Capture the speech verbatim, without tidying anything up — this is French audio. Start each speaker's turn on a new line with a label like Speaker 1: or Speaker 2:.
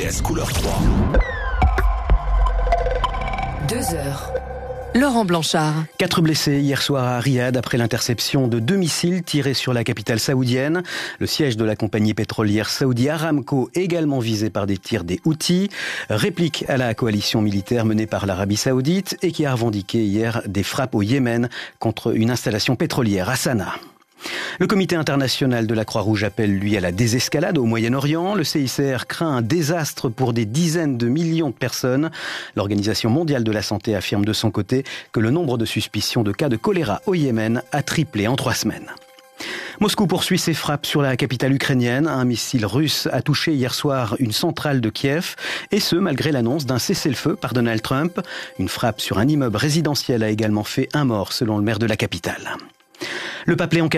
Speaker 1: S couleur trois.
Speaker 2: Deux heures. Laurent Blanchard.
Speaker 3: Quatre blessés hier soir à Riyad après l'interception de deux missiles tirés sur la capitale saoudienne. Le siège de la compagnie pétrolière Saudi Aramco, également visé par des tirs des Houthis, réplique à la coalition militaire menée par l'Arabie Saoudite et qui a revendiqué hier des frappes au Yémen contre une installation pétrolière à Sanaa. Le comité international de la Croix-Rouge appelle, lui, à la désescalade au Moyen-Orient. Le C I C R craint un désastre pour des dizaines de millions de personnes. L'Organisation mondiale de la santé affirme de son côté que le nombre de suspicions de cas de choléra au Yémen a triplé en trois semaines. Moscou poursuit ses frappes sur la capitale ukrainienne. Un missile russe a touché hier soir une centrale de Kiev, et ce, malgré l'annonce d'un cessez-le-feu par Donald Trump. Une frappe sur un immeuble résidentiel a également fait un mort, selon le maire de la capitale. Le pape Léon